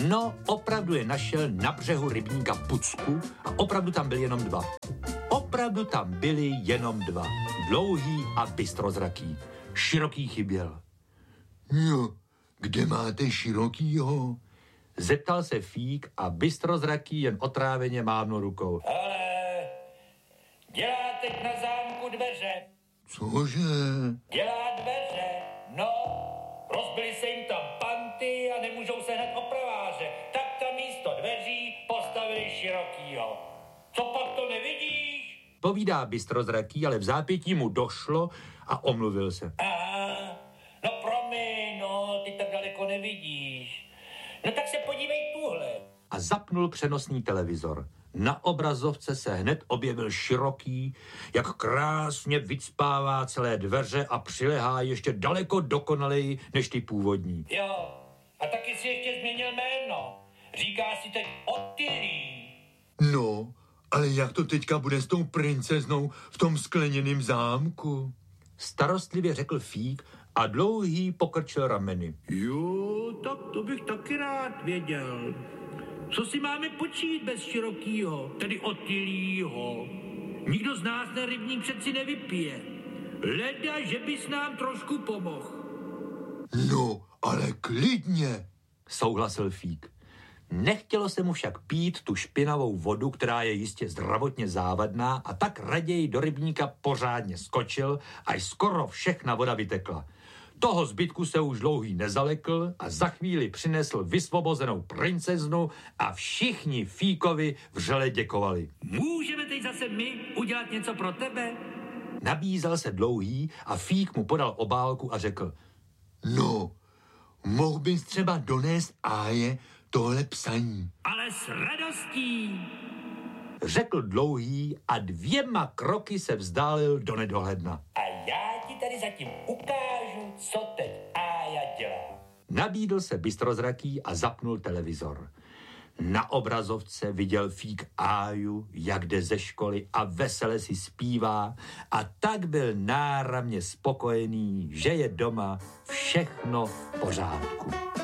No, opravdu je našel na břehu rybníka Pucku a opravdu tam byli jenom dva. Opravdu tam byli jenom dva. Dlouhý a bystrozraký. Široký chyběl. No, kde máte Širokýho? Zeptal se Fík a bystrozraký jen otráveně mávnul rukou. Ale dělá teď na zámku dveře. Cože? Dělá dveře, no. Rozbily se jim tam panty a nemůžou se hned opraváře. Tak tam místo dveří postavili Širokýho. Co pak to nevidíš? Povídá bystrozraký, ale v zápětí mu došlo a omluvil se. No promiň, no, ty tak daleko nevidíš. No tak se podívej tuhle. A zapnul přenosný televizor. Na obrazovce se hned objevil Široký, jak krásně vycpává celé dveře a přilehá ještě daleko dokonaleji než ty původní. Jo, a taky si ještě změnil jméno. Říká si teď Otylí. No, ale jak to teďka bude s tou princeznou v tom skleněném zámku? Starostlivě řekl Fík a Dlouhý pokrčil rameny. Jo, tak to bych taky rád věděl. Co si máme počít bez Širokýho, tedy Otylího? Nikdo z nás ten rybník přeci nevypije. Leda, že bys nám trošku pomohl. No, ale klidně. Souhlasil Fík. Nechtělo se mu však pít tu špinavou vodu, která je jistě zdravotně závadná, a tak raději do rybníka pořádně skočil, až skoro všechna voda vytekla. Toho zbytku se už Dlouhý nezalekl a za chvíli přinesl vysvobozenou princeznu a všichni Fíkovi vřele děkovali. Můžeme teď zase my udělat něco pro tebe? Nabízel se Dlouhý a Fík mu podal obálku a řekl. No, mohl bys třeba donést Áje tohle psaní. Ale s radostí. Řekl Dlouhý a 2 kroky se vzdálil do nedohledna. A já ti tady zatím ukážu, co teď Ája dělá. Nabídl se bystrozraký a zapnul televizor. Na obrazovce viděl Fík Áju, jak jde ze školy a vesele si zpívá, a tak byl náramně spokojený, že je doma všechno v pořádku.